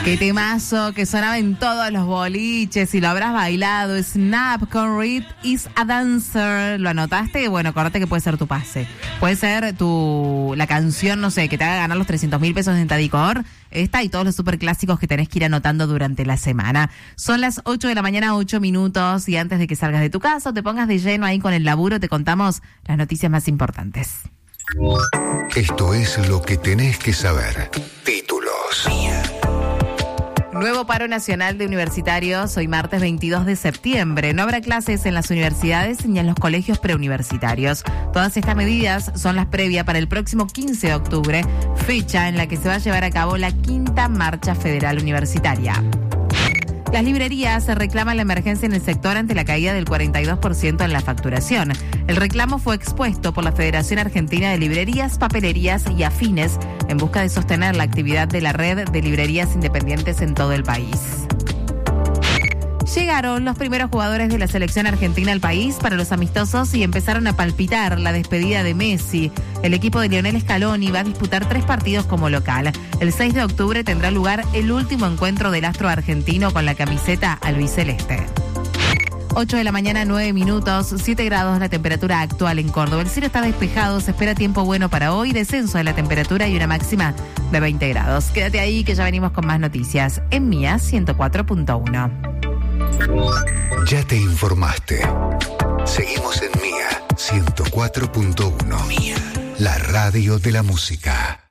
Qué temazo que sonaba en todos los boliches y lo habrás bailado. Snap con Reed is a Dancer. ¿Lo anotaste? Bueno, acordate que puede ser tu pase. Puede ser la canción, no sé, que te haga ganar los 300.000 pesos en Tadicor. Esta y todos los superclásicos que tenés que ir anotando durante la semana. Son las 8 de la mañana, 8 minutos. Y antes de que salgas de tu casa o te pongas de lleno ahí con el laburo, te contamos las noticias más importantes. Esto es lo que tenés que saber. Títulos. Nuevo paro nacional de universitarios hoy martes 22 de septiembre. No habrá clases en las universidades ni en los colegios preuniversitarios. Todas estas medidas son las previas para el próximo 15 de octubre, fecha en la que se va a llevar a cabo la 5ª Marcha Federal Universitaria. Las librerías reclaman la emergencia en el sector ante la caída del 42% en la facturación. El reclamo fue expuesto por la Federación Argentina de Librerías, Papelerías y Afines en busca de sostener la actividad de la red de librerías independientes en todo el país. Llegaron los primeros jugadores de la selección argentina al país para los amistosos y empezaron a palpitar la despedida de Messi. El equipo de Lionel Scaloni va a disputar 3 partidos como local. El 6 de octubre tendrá lugar el último encuentro del astro argentino con la camiseta albiceleste. 8 de la mañana, 9 minutos, 7 grados la temperatura actual en Córdoba. El cielo está despejado, se espera tiempo bueno para hoy, descenso de la temperatura y una máxima de 20 grados. Quédate ahí que ya venimos con más noticias en Mía 104.1. Ya te informaste. Seguimos en Mía 104.1. Mía, la radio de la música.